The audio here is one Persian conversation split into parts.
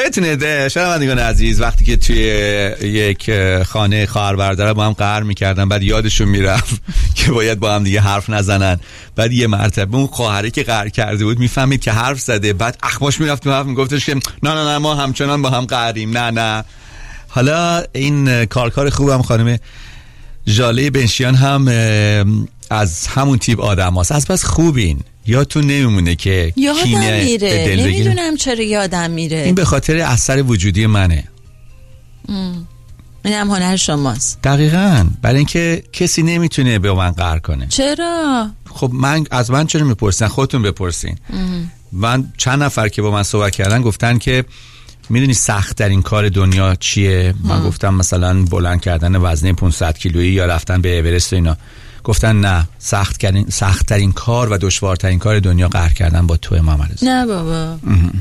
یادتونه شنوندگان عزیز وقتی که توی یک خانه خواهر برادر با هم قهر میکردن، بعد یادشون میرفت که باید با هم دیگه حرف نزنن، بعد یه مرتبه اون خواهره که قهر کرده بود میفهمید که حرف زده، بعد اخماش میرفت تو حرف میگفتش که نه ما همچنان با هم قهریم. نه حالا این کار خوبم خانم ژاله بنشیان هم از همون تیپ آدم هست. از بس خوبین، یادتون نمیمونه که یادم میره، نمیدونم چرا یادم میره. این به خاطر اثر وجودی منه. این هم هنر شماست. دقیقاً، برای اینکه کسی نمیتونه به من قهر کنه. چرا؟ خب از من چرا میپرسن؟ خودتون بپرسین. من چند نفر که با من صحبت کردن گفتن که میدونی سخت ترین کار دنیا چیه؟ من گفتم مثلا بلند کردن وزنه 500 کیلویی یا رفتن به اورست و اینا. گفتن نه، سخت ترین کار و دشوارترین کار دنیا قهر کردن با تو محمد رضا. نه بابا.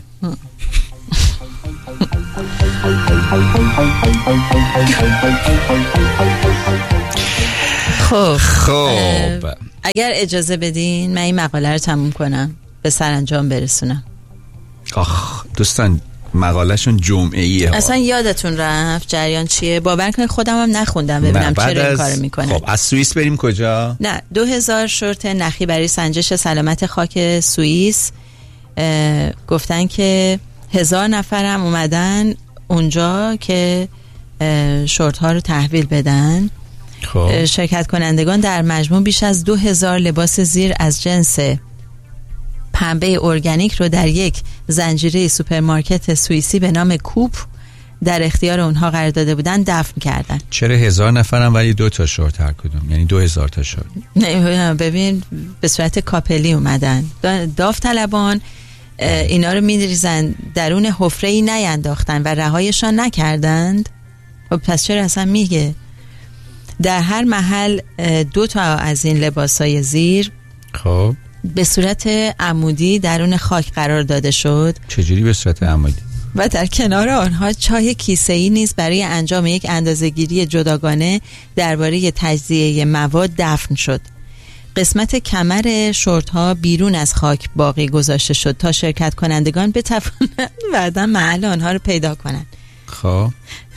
خب اگر اجازه بدین من این مقاله رو تموم کنم، به سرانجام برسونم. دوستان مقالهشون جمعه‌ایه. اصلا یادتون رفت جریان چیه؟ باور کنید خودم هم نخوندم ببینم چرا این کارو میکنه. خب از سوئیس بریم کجا؟ نه 2000 شرط نخی برای سنجش سلامت خاک سوئیس. گفتن که 1000 نفرم اومدن اونجا که شورت ها رو تحویل بدن. خب. شرکت کنندگان در مجموع بیش از 2000 لباس زیر از جنس پنبه ارگانیک رو در یک زنجیره سوپرمارکت سوئیسی به نام کوپ در اختیار اونها قرار داده بودن دفن کردن. چرا 1000 نفرم ولی 2 تا شورت هر کدوم؟ یعنی 2000 تا شورت. نه ببین به صورت کاپلی اومدن، داوطلبان اینا رو میریزن درون حفره‌ای نینداختن و رهایشان نکردند. خب پس چرا اصلا میگه؟ در هر محل 2 تا از این لباسای زیر خب به صورت عمودی درون خاک قرار داده شد. چجوری به صورت عمودی؟ و در کنار آنها چای کیسه‌ای نیز برای انجام یک اندازه‌گیری جداگانه درباره تجزیه مواد دفن شد. قسمت کمر شورت ها بیرون از خاک باقی گذاشته شد تا شرکت کنندگان بتوانند بعداً محل آنها رو پیدا کنند. خب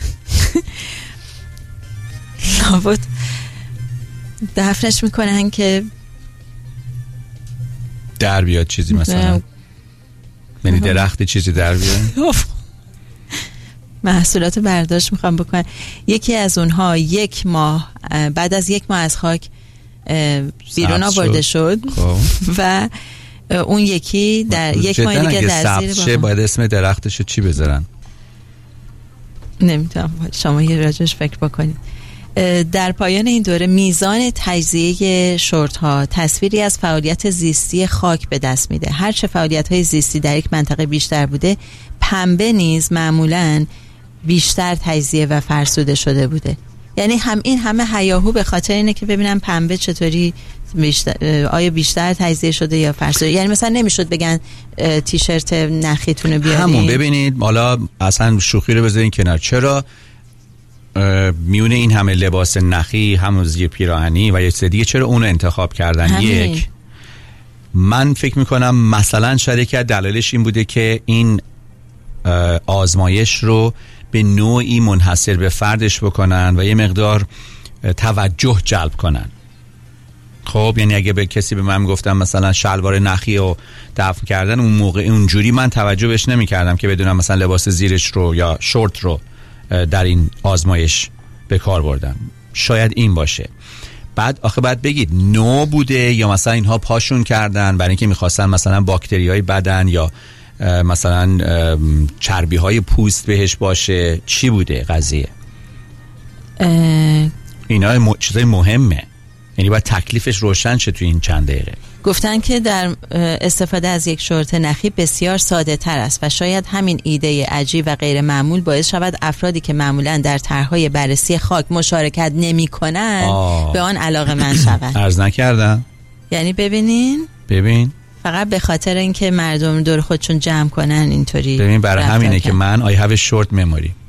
لابد دفنش میکنن که در بیاد چیزی، مثلا یعنی درخت چیزی در بیاد. محصولات برداشت میخوام بکنن. یکی از اونها 1 ماه بعد از 1 ماه از خاک بیرون آورده شد و اون یکی در 1 ماه دیگه در زیر باید اسم درختشو چی بذارن؟ نمیتونم، شما یه راجعش فکر بکنید. در پایان این دوره میزان تجزیه شورت ها تصویری از فعالیت زیستی خاک به دست میده. هرچه فعالیت های زیستی در یک منطقه بیشتر بوده، پنبه نیز معمولاً بیشتر تجزیه و فرسوده شده بوده. یعنی این همه هیاهو به خاطر اینه که ببینم پنبه چطوری آیا بیشتر تجزیه شده یا فرسوده. یعنی مثلا نمیشد بگن تیشرت نخیتون رو بیارین. همون ببینید، حالا اصلا شوخی رو بذارین کنار. چرا میونه این همه لباس نخی، همون زیر پیراهنی و یه چیز دیگه، چرا اونو انتخاب کردن؟ یک، من فکر میکنم مثلا شاید یکی از دلایلش این بوده که این آزمایش رو به نوعی منحصر به فردش بکنن و یه مقدار توجه جلب کنن. خب یعنی اگه به کسی به من گفتم مثلا شلوار نخی رو دفن کردن، اون موقع اونجوری من توجه بهش نمی کردم که بدونم مثلا لباس زیرش رو یا شورت رو در این آزمایش به کار بردم. شاید این باشه. بعد آخه بعد بگید نو بوده یا مثلا اینها پاشون کردن برای اینکه میخواستن مثلا باکتریای بدن یا مثلا چربی های پوست بهش باشه، چی بوده قضیه؟ اینا چیزای مهمه، یعنی باید تکلیفش روشن شه تو این چند دقیقه. گفتن که در استفاده از یک شورت نخی بسیار ساده تر است و شاید همین ایده عجیب و غیر معمول باعث شود افرادی که معمولا در طرح‌های بررسی خاک مشارکت نمی‌کنند به آن علاقه‌مند شوند. عرض نکردم؟ یعنی ببین فقط به خاطر اینکه مردم دور خودشون جمع کنن اینطوری. ببین برای همینه که من I have a short memory.